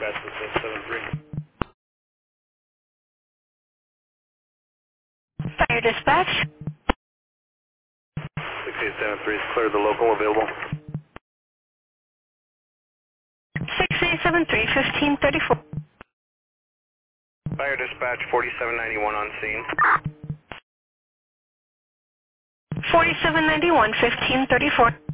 dispatch to 673. Fire dispatch. 6873 is clear. The local available. 6873, 1534. Fire dispatch 4791 on scene. 4791, 1534.